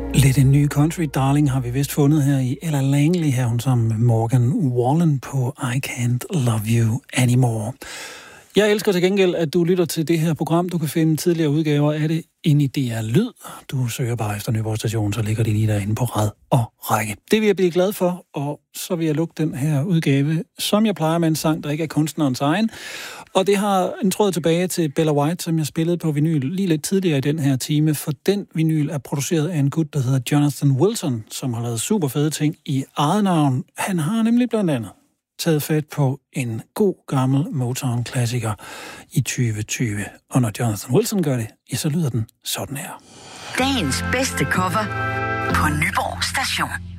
Lidt en ny country darling har vi vist fundet her i Ella Langley, her hun sammen med Morgan Wallen på I Can't Love You Anymore. Jeg elsker til gengæld, at du lytter til det her program. Du kan finde tidligere udgaver af det inde i DR Lyd. Du søger bare efter Nyborg Station, så ligger de lige derinde på rad og række. Det vil jeg blive glad for, og så vil jeg lukke den her udgave, som jeg plejer med en sang, der ikke er kunstnerens egen. Og det har en tråd tilbage til Bella White, som jeg spillede på vinyl lige lidt tidligere i den her time, for den vinyl er produceret af en gut, der hedder Jonathan Wilson, som har lavet super fede ting i eget navn. Han har nemlig blandt andet taget fat på en god gammel Motown-klassiker i 2020. Og når Jonathan Wilson gør det, ja, så lyder den sådan her. Dagens bedste cover på Nyborg Station.